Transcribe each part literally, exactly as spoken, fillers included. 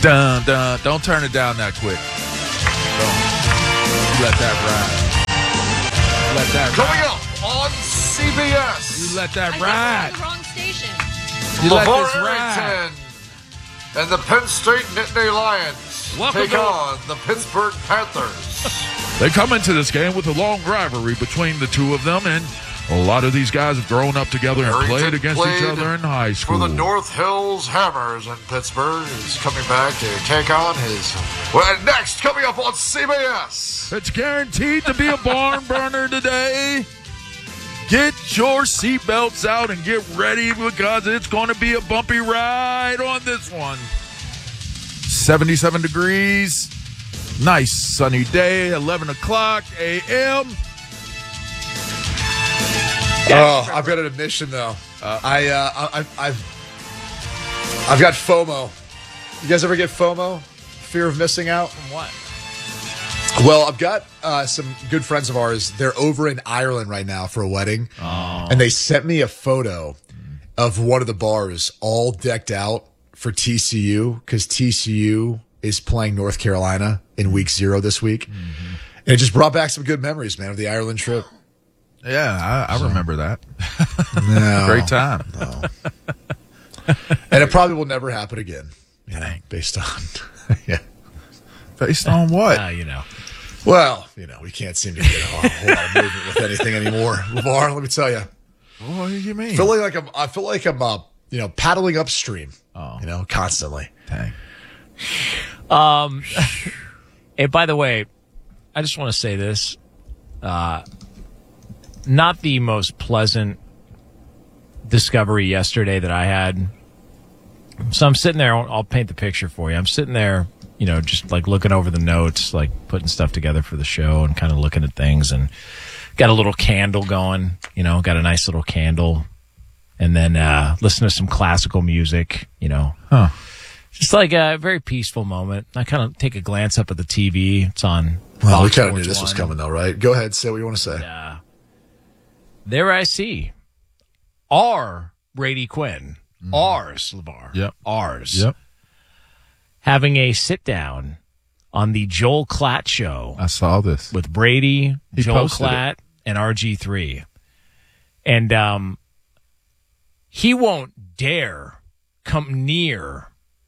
Dun, dun. Don't turn it down that quick. Don't. Let that ride. Let that Coming ride. up on C B S. You let that I ride. think we're on the wrong station. You let LeVar this ride. Arrington and the Penn State Nittany Lions Welcome take to- on the Pittsburgh Panthers. They come into this game with a long rivalry between the two of them, and a lot of these guys have grown up together and Arrington played against each played other in high school. For the North Hills Hammers in Pittsburgh. He's coming back to take on his... Well, next, coming up on C B S. It's guaranteed to be a barn burner today. Get your seatbelts out and get ready because it's going to be a bumpy ride on this one. seventy-seven degrees. Nice sunny day, eleven o'clock a m Oh, I've got an admission though. Uh, I, uh, I, I've, I've got FOMO. You guys ever get FOMO? Fear of missing out? From what? Well, I've got uh, some good friends of ours. They're over in Ireland right now for a wedding, Oh. and they sent me a photo of one of the bars all decked out for T C U because T C U is playing North Carolina in week zero this week, mm-hmm. and it just brought back some good memories, man, of the Ireland trip. Yeah, I, I remember that. No, Great time. No. And it probably will never happen again. You know, based on yeah. Based on what? Uh, you know. Well, you know, we can't seem to get a whole lot of movement with anything anymore. LeVar, let me tell you. What do you mean? I feel like I'm, I feel like I'm, uh, you know, paddling upstream. Oh. You know, constantly. Dang. Um, and by the way, I just want to say this. Uh, not the most pleasant discovery yesterday that I had. So I'm sitting there. I'll, I'll paint the picture for you. I'm sitting there, you know, just like looking over the notes, like putting stuff together for the show and kind of looking at things, and got a little candle going, you know, got a nice little candle, and then uh, listen to some classical music, you know. Huh. Just like a very peaceful moment. I kind of take a glance up at the T V. It's on. Well, we Fox kind of knew Sports this was one. coming, though, right? Go ahead. Say what you want to say. Uh, there I see our Brady Quinn, Mm. ours, LeVar, Yep. ours, Yep. having a sit down on the Joel Klatt show I saw this. with Brady, He Joel posted Klatt, and R G three. And um, he won't dare come near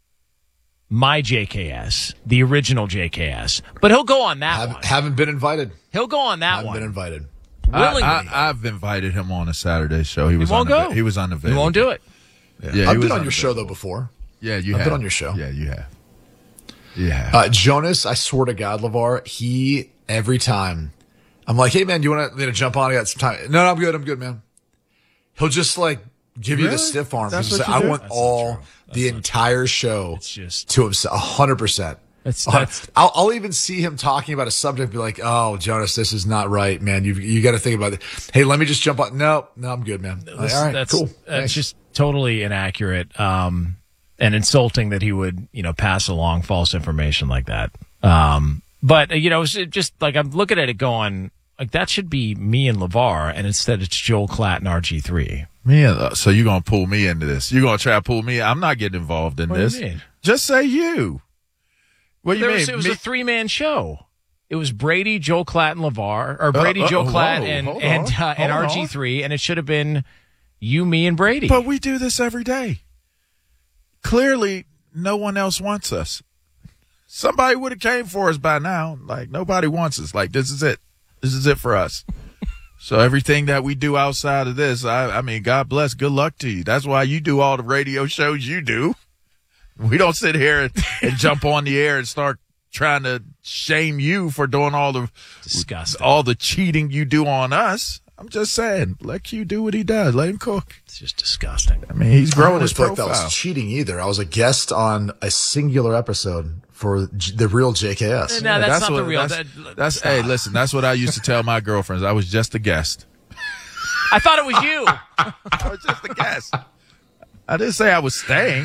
my J K S, the original J K S. But he'll go on that Haven't, one. haven't been invited. He'll go on that Haven't one. been invited. Willingly. I, I, I've invited him on a Saturday show. He was won't unava- go. He was unavailable. he won't do it. Yeah, he I've was been on your show, though, unavailable. before. Yeah, you I've have. been on your show. Yeah, you have. Yeah. Uh, Jonas, I swear to God, LeVar, he, every time, I'm like, hey, man, you want to jump on? I got some time. No, no, I'm good. I'm good, man. He'll just, like, give you the Really? stiff arm. That's He's what like, you I do? want That's not all true. That's the not entire show It's just- to himself, one hundred percent. It's- Uh, that's- I'll, I'll even see him talking about a subject and be like, oh, Jonas, this is not right, man. You you got to think about it. Hey, let me just jump on. No, no, I'm good, man. Like, This- all right, that's, cool. That's Thanks. just totally inaccurate um, and insulting that he would, you know, pass along false information like that. Um, but, uh, you know, it's just like I'm looking at it going, like, that should be me and LeVar, and instead it's Joel Klatt and R G three. Me, uh, so you're going to pull me into this. You're going to try to pull me. I'm not getting involved in What do this. you mean? Just say you. What do you There mean? was, it was Me- a three-man show. It was Brady, Joel Klatt, and LeVar, or Brady, uh, Joel whoa, Klatt, and hold and on, uh, and hold R G three, and it should have been you, me, and Brady. But we do this every day. Clearly, no one else wants us. Somebody would have came for us by now. Like, nobody wants us. Like, this is it. This is it for us. So everything that we do outside of this, I, I mean, God bless. Good luck to you. That's why you do all the radio shows you do. We don't sit here and, and jump on the air and start trying to shame you for doing all the Disgusting. all the cheating you do on us. I'm just saying, let Q do what he does. Let him cook. It's just disgusting. I mean, he's I don't growing always his feel like profile. that was cheating either. I was a guest on a singular episode for J- the real J K S. No, that's, not what, the real. That's, that- that's hey, listen. That's what I used to tell my girlfriends. I was just a guest. I thought it was you. I was just a guest. I didn't say I was staying.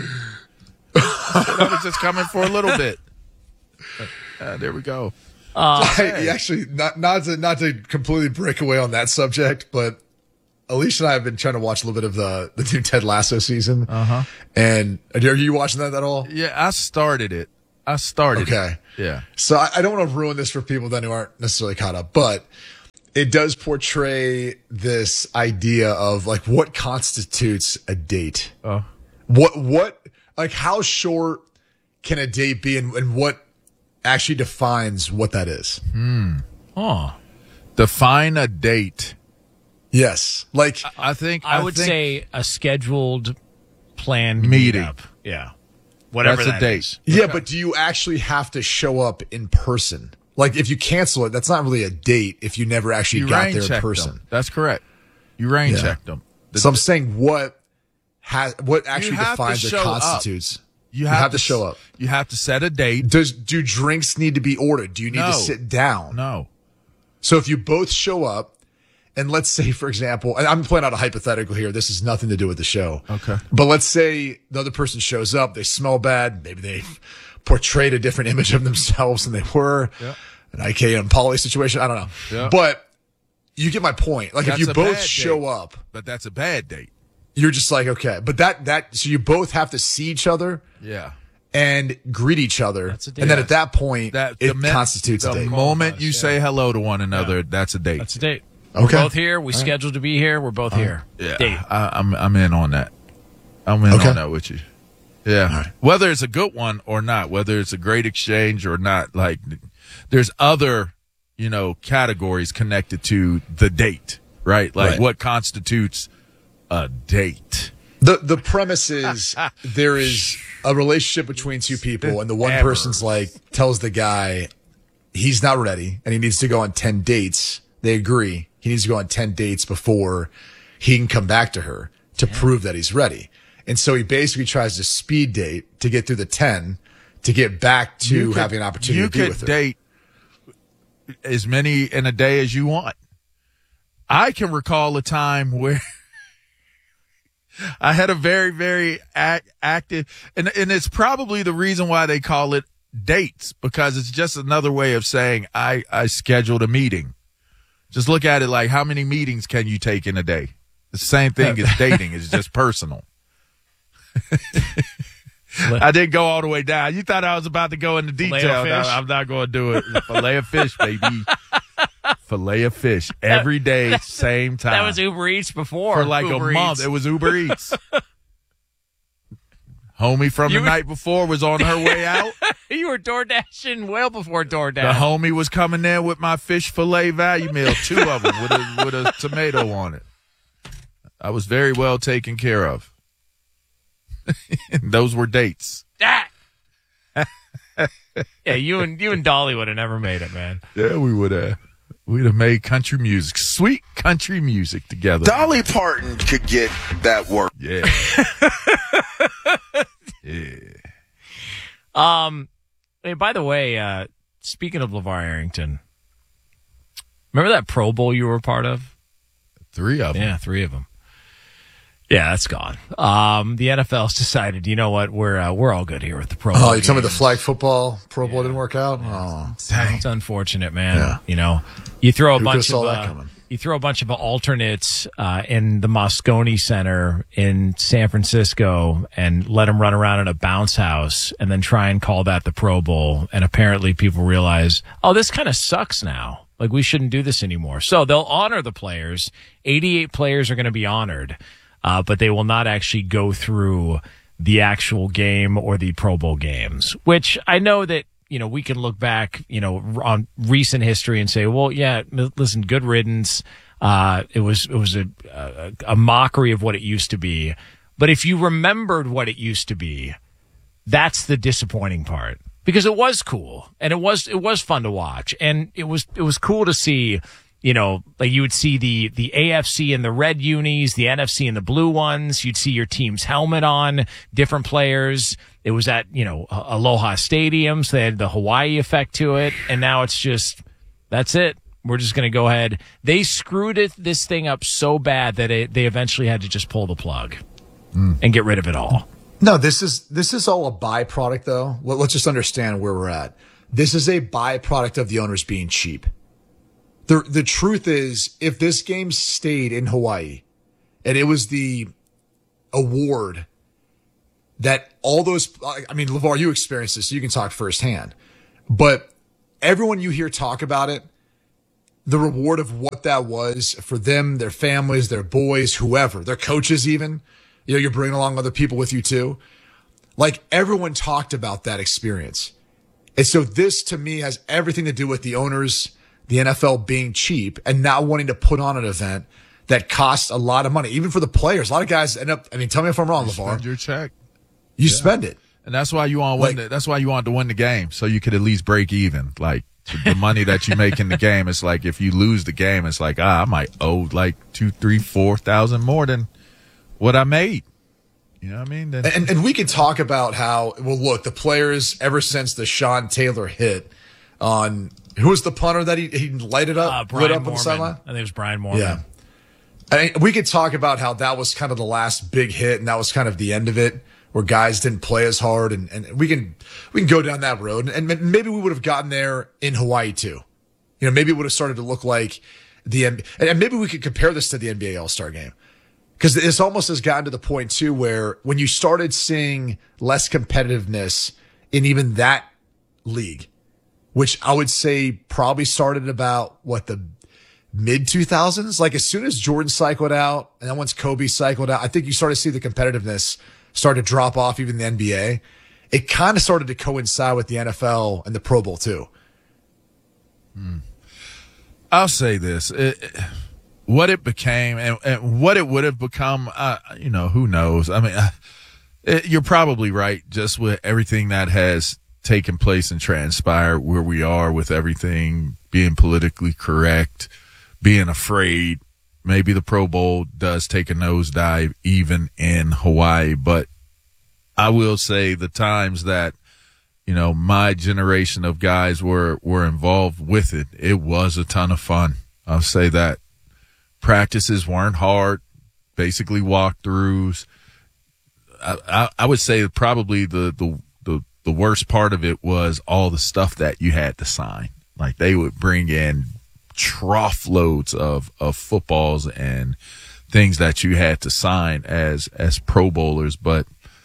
I said I was just coming for a little bit. But, uh, there we go. Hey, actually, not not to not to completely break away on that subject, but Alicia and I have been trying to watch a little bit of the the new Ted Lasso season. Uh huh. And are you watching that at all? Yeah, I started it. I started. Okay. It. Yeah. So I, I don't want to ruin this for people then who aren't necessarily caught up, but it does portray this idea of like what constitutes a date. Oh. What, what, like how short can a date be and, and what actually defines what that is? Hmm. Oh. Define a date. Yes. Like, I think I, I would think say a scheduled, planned Meeting. meetup. Yeah. Whatever That's a that date. is. yeah, but do you actually have to show up in person? Like if you cancel it, that's not really a date if you never actually you got rain there in checked person. them. That's correct. You rain Yeah. checked them. The- So I'm saying what has, what actually have to defines or show up. constitutes. you You have, have to show up. You have to set a date. Does, do drinks need to be ordered? Do you need No. to sit down? No. So if you both show up, and let's say, for example, and I'm playing out a hypothetical here. This has nothing to do with the show. Okay. But let's say the other person shows up. They smell bad. Maybe they portrayed a different image of themselves than they were. Yeah. An I K and poly situation. I don't know. Yeah. But you get my point. Like That's if you a both bad show date. up, But that's a bad date. you're just like, okay. But that, that, so you both have to see each other Yeah. and greet each other. That's a date. And then at that point, That it the min- constitutes the a date. moment you Yeah. say hello to one another, that's a date. That's a date. Okay. We're both here. We scheduled to be here. We're both here. Yeah, Date. I, I'm I'm in on that. I'm in Okay. on that with you. Yeah, whether it's a good one or not, whether it's a great exchange or not, like there's other, you know, categories connected to the date, right? Like Right. what constitutes a date. The the premise is there is a relationship between two people, and the one Ever. person's like tells the guy he's not ready and he needs to go on ten dates. They agree he needs to go on ten dates before he can come back to her to prove that he's ready. And so he basically tries to speed date to get through the ten to get back to You could- having an opportunity You to be could with her. date as many in a day as you want. I can recall a time where I had a very, very act, active, and, and it's probably the reason why they call it dates, because it's just another way of saying I, I scheduled a meeting. Just look at it like how many meetings can you take in a day? The same thing as dating. It's just personal. I didn't go all the way down. You thought I was about to go into detail. No, fish? I'm not going to do it. Filet of fish, baby. Filet of fish every day, same time. That was Uber Eats before. For like Uber a month. Eats. It was Uber Eats. Homie from You the were- night before was on her way out. You were door dashing well before DoorDash. The homie was coming in with my fish fillet value meal, two of them with a, with a tomato on it. I was very well taken care of. Those were dates. Ah! Yeah, you and you and Dolly would have never made it, man. Yeah, we would have. We'd have made country music, sweet country music together. Dolly Parton could get that work. Yeah. Yeah. Um, hey, by the way, uh, speaking of LeVar Arrington, remember that Pro Bowl you were a part of? Three of them. Yeah, three of them. Yeah, that's gone. Um, the N F L's decided, you know what, we're uh, we're all good here with the Pro Bowl. Oh, you told me the games. flag football Pro Bowl didn't work out? Oh. It's unfortunate, man. Yeah. You know, you throw a Who bunch could've of saw that uh, coming? you throw a bunch of alternates uh, in the Moscone Center in San Francisco and let them run around in a bounce house, and then try and call that the Pro Bowl. And apparently, people realize, oh, this kind of sucks now. Like we shouldn't do this anymore. So they'll honor the players. eighty-eight players are going to be honored. Uh, but they will not actually go through the actual game or the Pro Bowl games, which I know that, you know, we can look back, you know, on recent history and say, well, yeah, m- listen, good riddance. Uh, it was, it was a, a, a mockery of what it used to be. But if you remembered what it used to be, that's the disappointing part, because it was cool and it was, it was fun to watch. And it was, it was cool to see, you know, like you would see the, the A F C in the red unis, the N F C in the blue ones. You'd see your team's helmet on, different players. It was at, you know, Aloha Stadium, so they had the Hawaii effect to it. And now it's just, that's it. We're just going to go ahead. They screwed it, this thing up so bad that it, they eventually had to just pull the plug mm. and get rid of it all. No, this is this is all a byproduct, though. Let- Let's just understand where we're at. This is a byproduct of the owners being cheap. The the truth is, if this game stayed in Hawaii, and it was the award that all those, I mean, LeVar, you experienced this, so you can talk firsthand, but everyone you hear talk about it, the reward of what that was for them, their families, their boys, whoever, their coaches even, you know, you're bringing along other people with you too. Like everyone talked about that experience. And so this to me has everything to do with the owners, the N F L being cheap and not wanting to put on an event that costs a lot of money, even for the players. A lot of guys end up, I mean, tell me if I'm wrong, You LeVar. spend your check. You Yeah. spend it. And that's why you want to win. Like- the, that's why you want to win the game, so you could at least break even. Like the money that you make in the game, it's like if you lose the game, it's like ah, I might owe like two, three, four thousand more than what I made. You know what I mean? Then, And, and we could talk about how, well, look, the players, ever since the Sean Taylor hit on, who was the punter that he, he lighted up, Uh, lit Brian up on the Moorman. sideline? I think it was Brian Moorman. Yeah. I mean, we could talk about how that was kind of the last big hit and that was kind of the end of it, where guys didn't play as hard, and, and we can we can go down that road, and maybe we would have gotten there in Hawaii too. You know, maybe it would have started to look like the N B A, and maybe we could compare this to the N B A All-Star Game, because this almost has gotten to the point too where when you started seeing less competitiveness in even that league, which I would say probably started about what the mid two thousands, like as soon as Jordan cycled out and then once Kobe cycled out, I think you started to see the competitiveness start to drop off, even the N B A. It kind of started to coincide with the N F L and the Pro Bowl too. Hmm. I'll say this. It, it, what it became and, and what it would have become, uh, you know, who knows? I mean, uh, it, you're probably right, just with everything that has taken place and transpired where we are with everything being politically correct, being afraid. Maybe the Pro Bowl does take a nosedive even in Hawaii, but I will say the times that, you know, my generation of guys were, were involved with it, it was a ton of fun. I'll say that. Practices weren't hard, basically walkthroughs. I, I, I would say probably the, the, the, the worst part of it was all the stuff that you had to sign. Like they would bring in trough loads of, of footballs and things that you had to sign as, as Pro Bowlers. But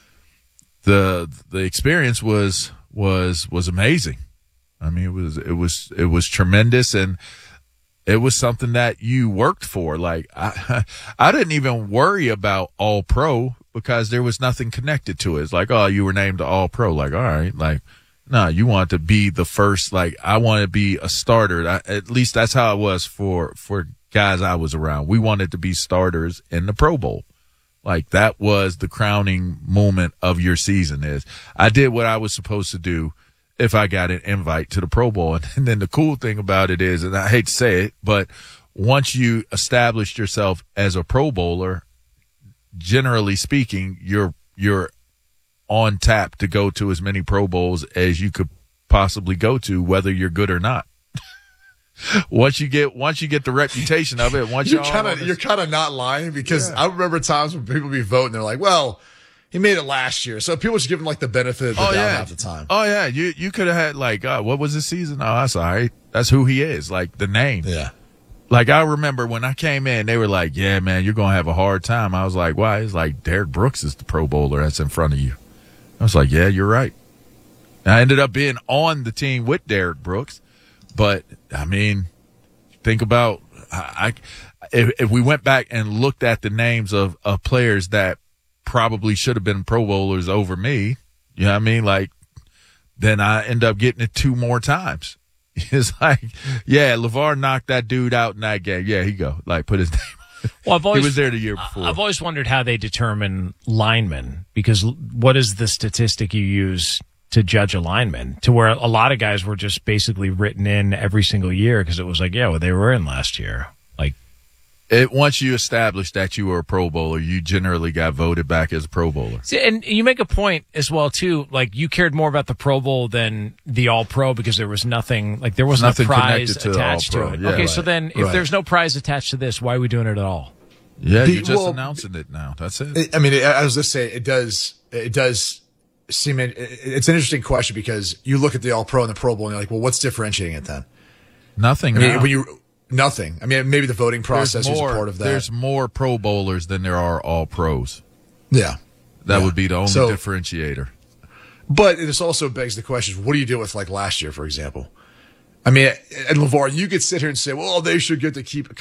the, the experience was, was, was amazing. I mean, it was, it was, it was tremendous. And it was something that you worked for. Like I, I didn't even worry about All Pro because there was nothing connected to it. It's like, oh, you were named the All Pro. Like, all right, like, no, you want to be the first. Like, I want to be a starter. I, at least that's how it was for, for guys I was around. We wanted to be starters in the Pro Bowl. Like, that was the crowning moment of your season is I did what I was supposed to do if I got an invite to the Pro Bowl. And, and then the cool thing about it is, and I hate to say it, but once you established yourself as a Pro Bowler, generally speaking, you're, you're, on tap to go to as many Pro Bowls as you could possibly go to, whether you're good or not. once you get, once you get the reputation of it, once you're you're kind of, you're kind of not lying because Yeah. I remember times when people be voting, they're like, well, he made it last year. So people just give him like the benefit of the oh doubt yeah, half the time. oh yeah, you you could have had like, uh, what was this season? Oh, that's all right. That's who he is. Like the name. Yeah. Like I remember when I came in, they were like, yeah, man, you're gonna have a hard time. I was like, why? It's like Derek Brooks is the Pro Bowler that's in front of you. I was like, yeah, you're right. And I ended up being on the team with Derek Brooks. But, I mean, think about I, I if, if we went back and looked at the names of, of players that probably should have been Pro Bowlers over me, you know what I mean? Like, then I end up getting it two more times. It's like, yeah, LeVar knocked that dude out in that game. Yeah, he go. Like, put his name. Well, I've always, he was there the year before. I've always wondered how they determine linemen, because what is the statistic you use to judge a lineman, to where a lot of guys were just basically written in every single year because it was like, yeah, well, they were in last year. Like, it, once you established that you were a Pro Bowler, you generally got voted back as a Pro Bowler. see, and you make a point as well too. Like, you cared more about the Pro Bowl than the All Pro because there was nothing, like there wasn't Nothing a prize connected to the attached to All-Pro. it. Yeah, okay, right. so then if Right. there's no prize attached to this, why are we doing it at all? Yeah, The- you're just well, announcing it now. That's it. It- I mean, it, I was just saying, it does, it does seem, it, it's an interesting question because you look at the All Pro and the Pro Bowl and you're like, well, what's differentiating it then? Nothing. I mean, now. when you, nothing. I mean, maybe the voting process there's was more, a part of that. There's more Pro Bowlers than there are All Pros. Yeah. That Yeah. would be the only So- differentiator. But this also begs the question: what do you do with like last year, for example? I mean, and LeVar, you could sit here and say, "Well, they should get to keep."